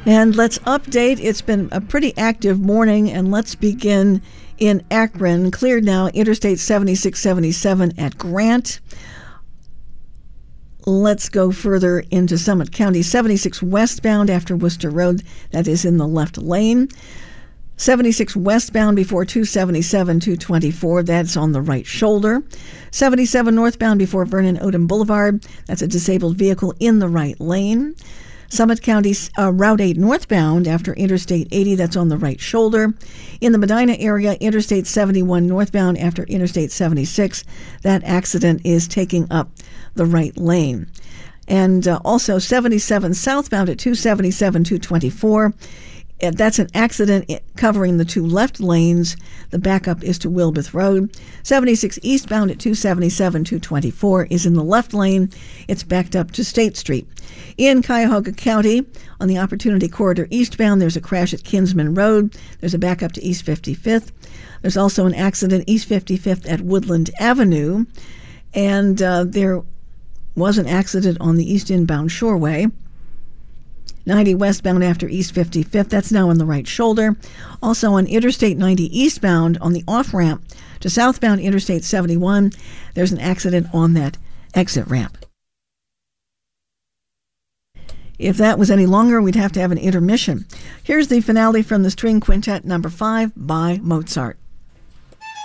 And let's update. It's been a pretty active morning, and let's begin in Akron. Cleared now, Interstate 7677 at Grant. Let's go further into Summit County. 76 westbound after Worcester Road, that is in the left lane. 76 westbound before 277, 224, that's on the right shoulder. 77 northbound before Vernon Odom Boulevard, that's a disabled vehicle in the right lane. Summit County Route 8 northbound after Interstate 80, that's on the right shoulder. In the Medina area, Interstate 71 northbound after Interstate 76, that accident is taking up the right lane. And also 77 southbound at 277, 224. That's an accident covering the two left lanes. The backup is to Wilbeth Road. 76 eastbound at 277, 224 is in the left lane. It's backed up to State Street. In Cuyahoga County, on the Opportunity Corridor eastbound, there's a crash at Kinsman Road. There's a backup to East 55th. There's also an accident East 55th at Woodland Avenue. And there was an accident on the east inbound Shoreway. 90 westbound after East 55th, that's now on the right shoulder. Also on Interstate 90 eastbound on the off-ramp to southbound Interstate 71, there's an accident on that exit ramp. If that was any longer, we'd have to have an intermission. Here's the finale from the String Quintet number 5 by Mozart.